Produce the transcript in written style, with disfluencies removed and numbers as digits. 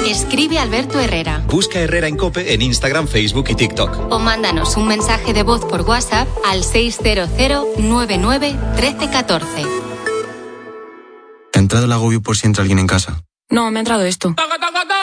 Escribe a Alberto Herrera. Busca Herrera en COPE en Instagram, Facebook y TikTok. O mándanos un mensaje de voz por WhatsApp al 600 99 13 14. ¿Te ha entrado el agobio por si entra alguien en casa? No, me ha entrado esto.